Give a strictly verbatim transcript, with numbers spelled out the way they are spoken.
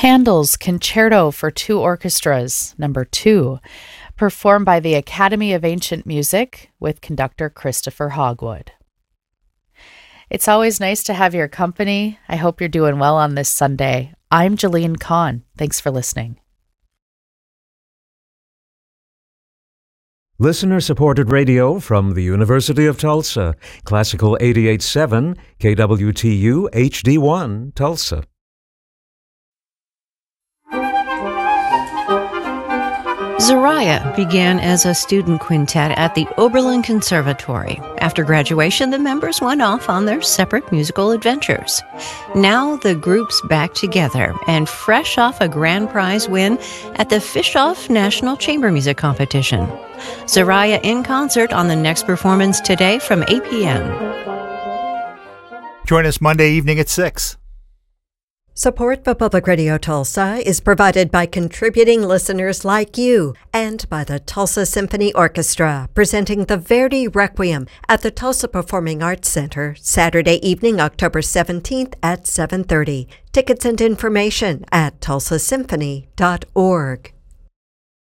Handel's Concerto for Two Orchestras, number two, performed by the Academy of Ancient Music with conductor Christopher Hogwood. It's always nice to have your company. I hope you're doing well on this Sunday. I'm Jolene Kahn. Thanks for listening. Listener-supported radio from the University of Tulsa. Classical eighty-eight point seven, K W T U H D one, Tulsa. Zariah began as a student quintet at the Oberlin Conservatory. After graduation, the members went off on their separate musical adventures. Now the group's back together and fresh off a grand prize win at the Fischoff National Chamber Music Competition. Zariah in concert on the next performance today from eight p.m. Join us Monday evening at six. Support for Public Radio Tulsa is provided by contributing listeners like you and by the Tulsa Symphony Orchestra, presenting the Verdi Requiem at the Tulsa Performing Arts Center, Saturday evening, October seventeenth at seven thirty. Tickets and information at tulsa symphony dot org.